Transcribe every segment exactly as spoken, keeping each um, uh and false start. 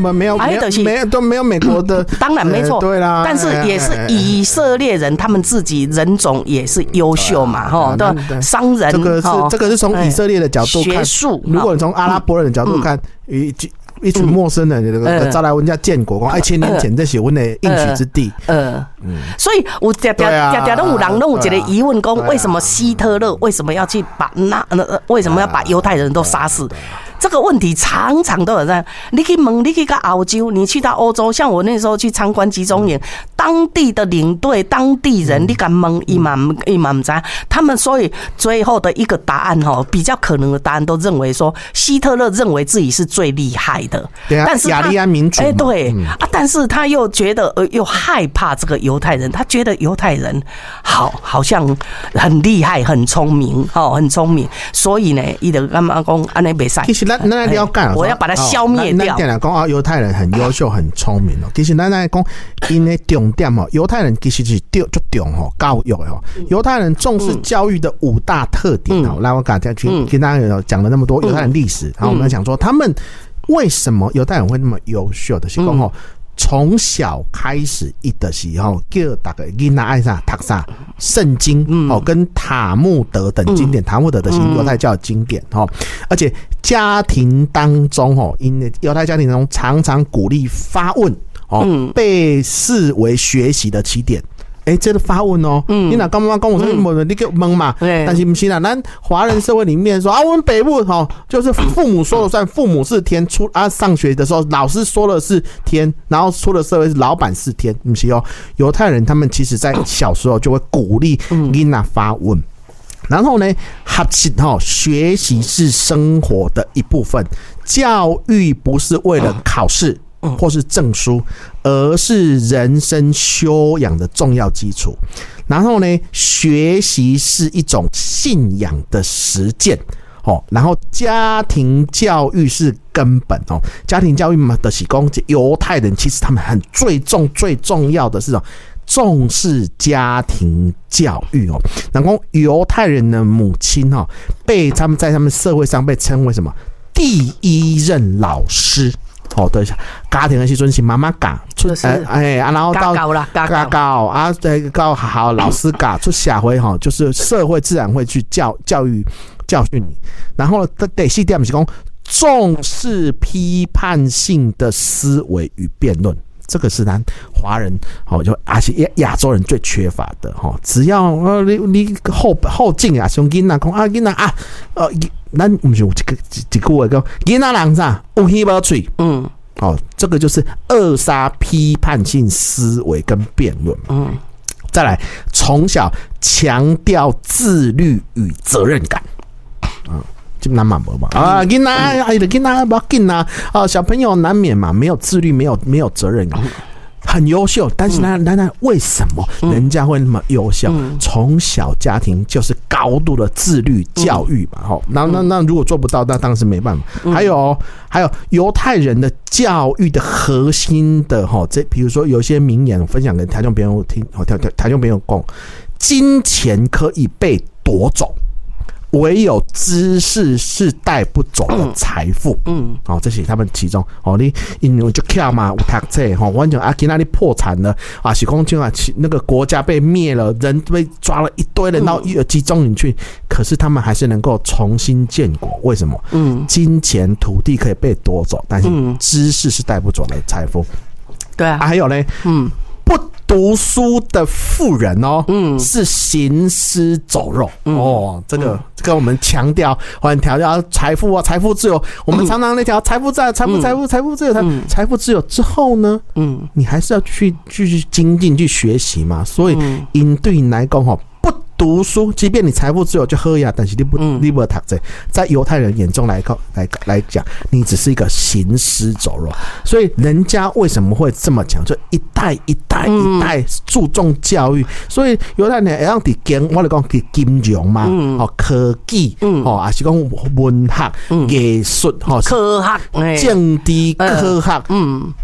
没有没有没有都没有美国的， 当然没错， 对啦。 但是也是以色列人他们自己人种也是优秀嘛，哈，对，商人这个是这个是从以色列的角度看， 学术。 如果你从阿拉伯人的角度看，一一群陌生人那个招来人家建国，讲一千年前这是我们的应许之地。 呃，所以我常常常常都有人都有一个疑问，讲为什么希特勒为什么要去把那为什么要把犹太人都杀死？这个问题常常都有在。你去问，你去到澳洲，你去到欧洲，像我那时候去参观集中营，当地的领队、当地人，你敢问伊嘛伊嘛不知，他们所以最后的一个答案哈，比较可能的答案都认为说，希特勒认为自己是最厉害的， 对啊，但是雅利安民主，哎、 欸、对、嗯、啊，但是他又觉得呃又害怕这个犹太人，他觉得犹太人好好像很厉害、很聪明，哦，很聪明，所以呢，伊就干嘛讲安尼袂使。 咱咱了解， 我要把它消灭掉。 咱讲啊，犹太人很优秀、很聪明哦。其实咱来讲，因的重点哦，犹太人其实是重就重哦，教育哦。犹太人重视教育的五大特点哦。来，我刚才去跟大家讲了那么多犹太人历史，然后我们讲说他们为什么犹太人会那么优秀的，是讲哦。从小开始一的时候，叫大家囡仔爱啥读啥圣经哦，跟塔木德等经典，塔木德的是犹太教的经典哦，而且家庭当中哦，因为犹太家庭当中常常鼓励发问哦，被视为学习的起点。哎、欸，这个发问哦，嗯，你哪刚刚跟我说问，你给问嘛？但是不是啦，咱华人社会里面说啊，我们北部哈，就是父母说了算，父母是天，出啊上学的时候老师说了是天，然后出了社会是老板是天，不是哦。犹太人他们其实在小时候就会鼓励囡仔发问。然后呢，学习哈，学习是生活的一部分，教育不是为了考试。或是证书，而是人生修养的重要基础。然后呢，学习是一种信仰的实践哦。然后家庭教育是根本哦。家庭教育嘛的是讲，犹太人其实他们很最重最重要的是哦，重视家庭教育哦。然后犹太人的母亲哦，被他们在他们社会上被称为什么？第一任老师。哦，对，家庭的时阵是妈妈教出，哎、呃，然后到教教啊，对，教好老师教出社会哈，就是社会自然会去教教育教训你。然后第四点是讲重视批判性的思维与辩论，这个是咱华人哦，就而且亚洲人最缺乏的哈。只要呃你你后后进啊，像囡仔讲啊囡仔啊，呃。咱不是有一个一句话讲，囡仔人啥有耳无嘴，嗯，哦，这个就是扼杀批判性思维跟辩论，嗯，再来，从小强调自律与责任感，啊、嗯，基本上嘛无嘛，啊，囡仔哎的囡仔不要紧啊，啊，小朋友难免嘛，没有自律，没有没有责任感。很优秀，但是呢，那那为什么人家会那么优秀？从、嗯、小家庭就是高度的自律教育嘛，吼、嗯，那那那如果做不到，那当然是没办法。嗯、还有还有犹太人的教育的核心的哈，这比如说有些名言，我分享给台中朋友听，台台台中朋友讲，金钱可以被夺走。唯有知识是带不走的财富，嗯，哦，这是他们其中哦，你因为就巧嘛，有读册哈，完全啊，今仔日破产了啊，是讲啊，那个国家被灭了，人被抓了一堆人到集中营去，可是他们还是能够重新建国，为什么？嗯，金钱、土地可以被夺走，但是知识是带不走的财富。 对啊， 啊还有呢，嗯。不读书的富人哦，嗯，是行尸走肉、嗯、哦。这个这个我们强调，我们强调财富啊，财富自由。我们常常那条财富自由，财富财富财富自由，嗯、财富自由之后呢，嗯，你还是要去继续精进去学习嘛。所以，因对你来讲哈。不读书，即便你财富自由就喝呀，但是你不你不读这，在犹太人眼中来来来讲，你只是一个行尸走肉。所以人家为什么会这么讲？就一代一代一代注重教育，所以犹太人会让伫经，我哋讲伫金融嘛，哦科技，哦还是讲文学、艺术，哦科学、 政治科学，嗯。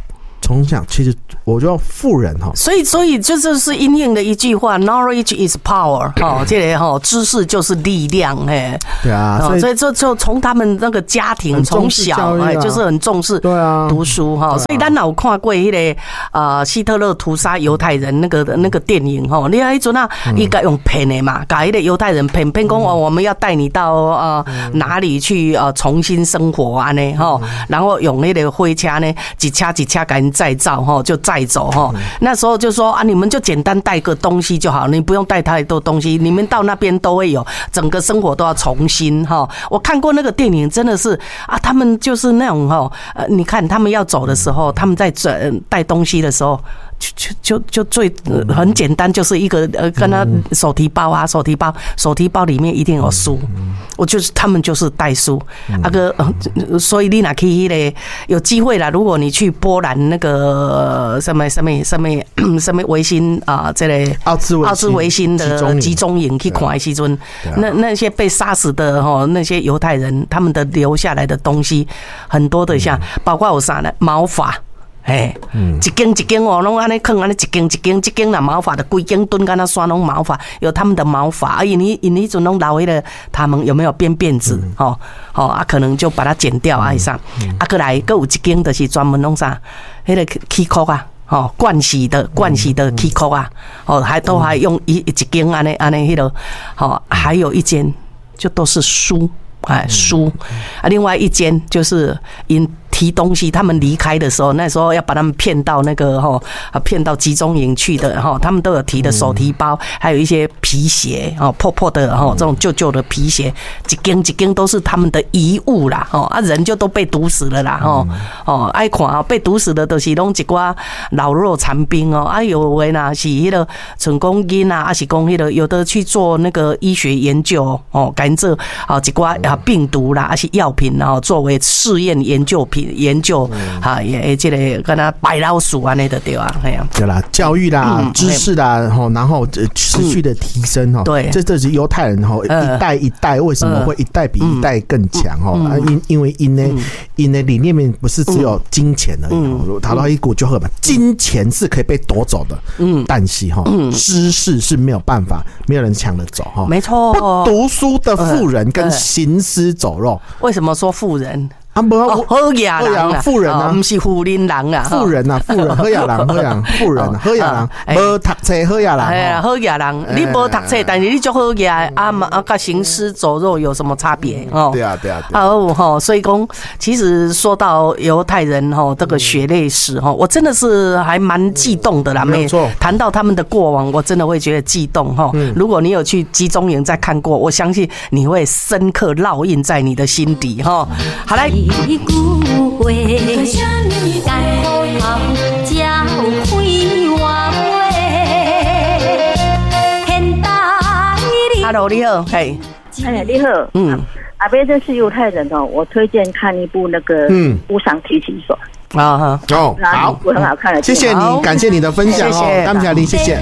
从小其实我觉得富人哈， 所以所以这就是因应的一句话 ，knowledge is power， 哈，这个哈知识就是力量，哎， 对啊， 所以所以就就从他们那个家庭从小哎就是很重视对啊读书哈，所以咱有看过迄个呃希特勒屠杀犹太人那个那个电影哈，你迄阵啊，伊个用骗的嘛，把迄个犹太人骗骗讲哦，我们要带你到呃哪里去呃重新生活啊呢哈，然后用那个灰车呢，一车一车给人再造哈，就载走哈。那时候就说啊，你们就简单带个东西就好，你不用带太多东西，你们到那边都会有，整个生活都要重新哈。我看过那个电影，真的是啊，他们就是那种哈，呃，你看他们要走的时候，他们在带东西的时候。就就就就最很简单，就是一个呃，跟他手提包啊，手提包，手提包里面一定有书。我就是他们就是带书，那个，所以你哪可以嘞？有机会啦，如果你去波兰那个什么什么什么什么维新啊，这类奥兹奥兹维辛的集中营去看的时阵，那那些被杀死的哈，那些犹太人，他们的留下来的东西很多的，像包括有啥呢？毛发。哎，一根一根哦，拢安尼坑安尼一根一根，一根啦毛发的规根蹲，跟他刷拢毛发，有他们的毛发，而因因迄阵拢留迄个他们有没有编辫子？哦哦啊，可能就把它剪掉啊，上啊，过来，搁有一根就是专门弄啥，迄个起壳啊，哦，盥洗的盥洗的起壳啊，哦，还都还用一一根安尼安尼迄个，好，还有一间就都是书，哎书啊，另外一间就是因。提东西，他们离开的时候，那时候要把他们骗到那个哈，骗到集中营去的哈，他们都有提的手提包，还有一些皮鞋哦，破破的哈，这种旧旧的皮鞋，一根一根都是他们的遗物啦，哦啊，人就都被毒死了啦，哦哦，爱看啊，被毒死的都是拢一寡老弱残兵哦，啊有为呢是迄个成功因啊，啊是讲迄个有的去做那个医学研究哦，改做啊一寡啊病毒啦，啊是药品啊，作为试验研究品。研究哈，也这个跟他白老鼠啊，那的对吧？哎呀， 对啦，教育啦、嗯、知识啦，然后持续的提升哈。对，这这是犹太人哈，一代一代为什么会一代比一代更强哈？啊，因因为因呢因的理念面不是只有金钱而已，讨到一股就喝嘛，金钱是可以被夺走的，嗯，但是哈，知识是没有办法，没有人抢得走哈。 没错， 不读书的富人跟行尸走肉， 为什么说富人？ 啊，不， 好野人啊， 富人啊， 不是富人人啊， 富人啊，富人，好野人，好野人，富人，好野人，无读册好野人， 哎呀，好野人，你无读册，但是你就好野啊嘛，啊，跟行尸走肉有什么差别哦？ 对啊，对啊， 哦哈，所以讲，其实说到犹太人哈，这个血泪史哈，我真的是还蛮激动的啦， 没错， 谈到他们的过往，我真的会觉得激动哈。如果你有去集中营再看过，我相信你会深刻烙印在你的心底哈。好来。一句话，甘苦头才有开话现代。Hello， 你好，嘿， 哎，你好，嗯，阿伯这是犹太人哦，我推荐看一部那个《无上提琴手》 啊哈， 哦，好， 很好看的， 谢谢你，感谢你的分享哦，感谢你，谢谢。